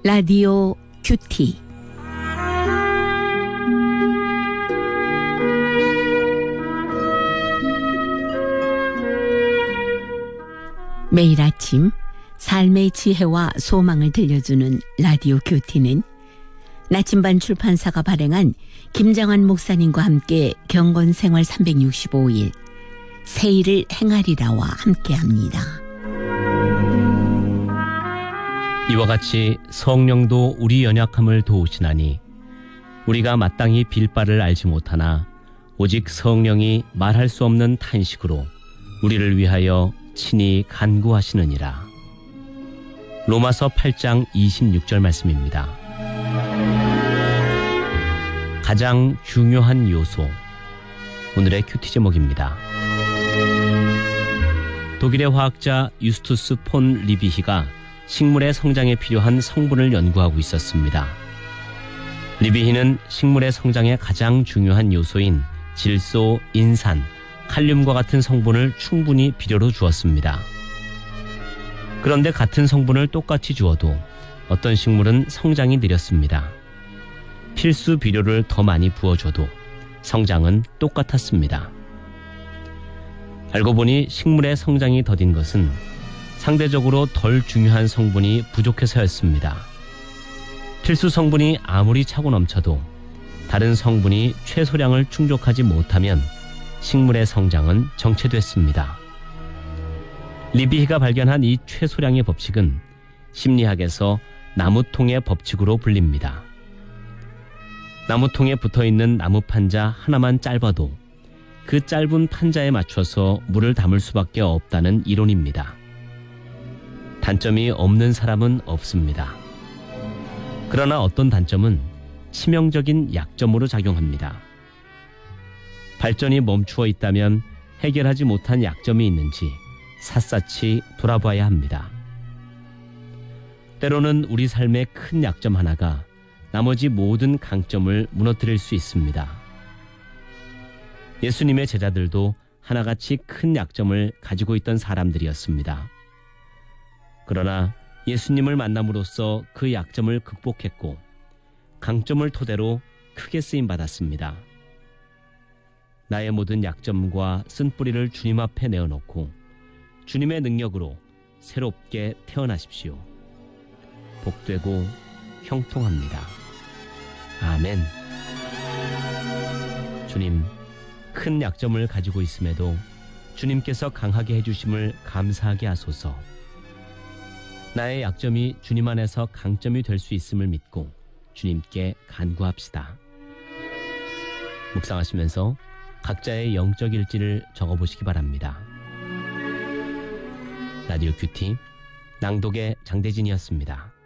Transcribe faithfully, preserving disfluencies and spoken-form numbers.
라디오 큐티. 매일 아침 삶의 지혜와 소망을 들려주는 라디오 큐티는 나침반 출판사가 발행한 김장환 목사님과 함께 경건생활 삼백육십오 일 새 일을 행하리라와 함께합니다. 이와 같이 성령도 우리 연약함을 도우시나니 우리가 마땅히 빌 바를 알지 못하나 오직 성령이 말할 수 없는 탄식으로 우리를 위하여 친히 간구하시느니라. 로마서 팔 장 이십육 절 말씀입니다. 가장 중요한 요소, 오늘의 큐티 제목입니다. 독일의 화학자 유스투스 폰 리비히가 식물의 성장에 필요한 성분을 연구하고 있었습니다. 리비히는 식물의 성장에 가장 중요한 요소인 질소, 인산, 칼륨과 같은 성분을 충분히 비료로 주었습니다. 그런데 같은 성분을 똑같이 주어도 어떤 식물은 성장이 느렸습니다. 필수 비료를 더 많이 부어줘도 성장은 똑같았습니다. 알고 보니 식물의 성장이 더딘 것은 상대적으로 덜 중요한 성분이 부족해서였습니다. 필수 성분이 아무리 차고 넘쳐도 다른 성분이 최소량을 충족하지 못하면 식물의 성장은 정체됐습니다. 리비히가 발견한 이 최소량의 법칙은 심리학에서 나무통의 법칙으로 불립니다. 나무통에 붙어있는 나무 판자 하나만 짧아도 그 짧은 판자에 맞춰서 물을 담을 수밖에 없다는 이론입니다. 단점이 없는 사람은 없습니다. 그러나 어떤 단점은 치명적인 약점으로 작용합니다. 발전이 멈추어 있다면 해결하지 못한 약점이 있는지 샅샅이 돌아봐야 합니다. 때로는 우리 삶의 큰 약점 하나가 나머지 모든 강점을 무너뜨릴 수 있습니다. 예수님의 제자들도 하나같이 큰 약점을 가지고 있던 사람들이었습니다. 그러나 예수님을 만남으로써 그 약점을 극복했고 강점을 토대로 크게 쓰임받았습니다. 나의 모든 약점과 쓴뿌리를 주님 앞에 내어놓고 주님의 능력으로 새롭게 태어나십시오. 복되고 형통합니다. 아멘. 주님, 큰 약점을 가지고 있음에도 주님께서 강하게 해주심을 감사하게 하소서. 나의 약점이 주님 안에서 강점이 될 수 있음을 믿고 주님께 간구합시다. 묵상하시면서 각자의 영적 일지를 적어보시기 바랍니다. 라디오 큐티 낭독의 장대진이었습니다.